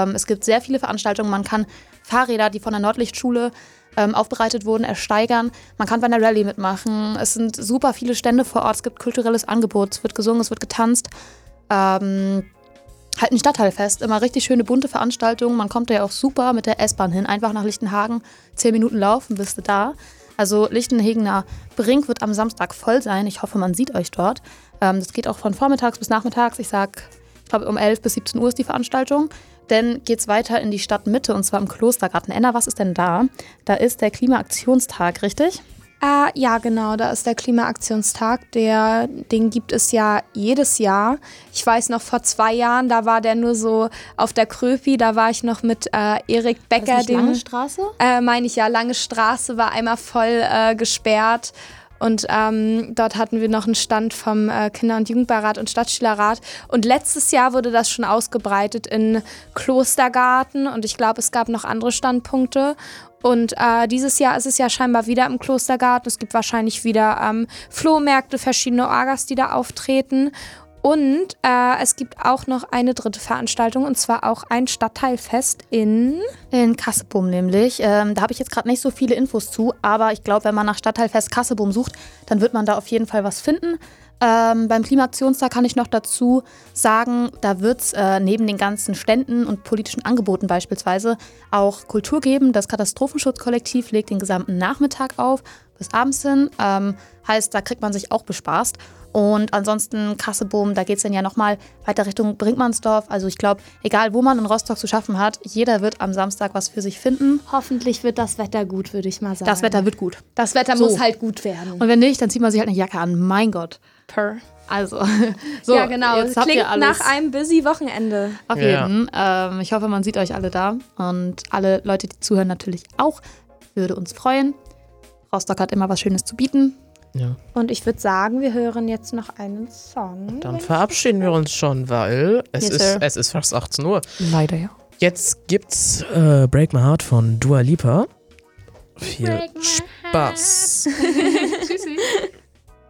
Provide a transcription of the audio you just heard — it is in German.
Es gibt sehr viele Veranstaltungen. Man kann Fahrräder, die von der Nordlichtschule aufbereitet wurden, ersteigern. Man kann bei einer Rallye mitmachen. Es sind super viele Stände vor Ort. Es gibt kulturelles Angebot. Es wird gesungen, es wird getanzt. Halt ein Stadtteilfest. Immer richtig schöne, bunte Veranstaltungen. Man kommt da ja auch super mit der S-Bahn hin. Einfach nach Lichtenhagen. 10 Minuten laufen, bist du da. Also Lichtenhagener Brink wird am Samstag voll sein. Ich hoffe, man sieht euch dort. Das geht auch von vormittags bis nachmittags. Ich glaube, um 11 bis 17 Uhr ist die Veranstaltung. Dann geht es weiter in die Stadtmitte, und zwar im Klostergarten. Enna, was ist denn da? Da ist der Klimaaktionstag, richtig? Ja, genau, da ist der Klimaaktionstag. Den gibt es ja jedes Jahr. Ich weiß noch, vor 2 Jahren, da war der nur so auf der Kröpi. Da war ich noch mit Erik Becker. War das nicht Lange Straße? Meine ich ja, Lange Straße war einmal voll gesperrt. Und dort hatten wir noch einen Stand vom Kinder- und Jugendbeirat und Stadtschülerrat. Und letztes Jahr wurde das schon ausgebreitet in Klostergarten. Und ich glaube, es gab noch andere Standpunkte. Und dieses Jahr ist es ja scheinbar wieder im Klostergarten. Es gibt wahrscheinlich wieder Flohmärkte, verschiedene Orgas, die da auftreten. Und es gibt auch noch eine dritte Veranstaltung, und zwar auch ein Stadtteilfest in Kasseboom nämlich. Da habe ich jetzt gerade nicht so viele Infos zu, aber ich glaube, wenn man nach Stadtteilfest Kasseboom sucht, dann wird man da auf jeden Fall was finden. Beim Klimaaktionstag kann ich noch dazu sagen, da wird es neben den ganzen Ständen und politischen Angeboten beispielsweise auch Kultur geben. Das Katastrophenschutzkollektiv legt den gesamten Nachmittag auf, bis abends hin. Heißt, da kriegt man sich auch bespaßt. Und ansonsten Kasseboom, da geht es dann ja nochmal weiter Richtung Brinkmannsdorf. Also ich glaube, egal wo man in Rostock zu schaffen hat, jeder wird am Samstag was für sich finden. Hoffentlich wird das Wetter gut, würde ich mal sagen. Das Wetter wird gut. Das Wetter muss halt gut werden. Und wenn nicht, dann zieht man sich halt eine Jacke an. Mein Gott. Also, so, ja, genau. Jetzt habt klingt ihr alles nach einem busy Wochenende. Auf jeden. Ich hoffe, man sieht euch alle da. Und alle Leute, die zuhören, natürlich auch. Würde uns freuen. Rostock hat immer was Schönes zu bieten. Ja. Und ich würde sagen, wir hören jetzt noch einen Song. Dann verabschieden wir uns schon, weil es ist fast 18 Uhr. Leider, ja. Jetzt gibt's Break My Heart von Dua Lipa. Viel Spaß. Tschüssi.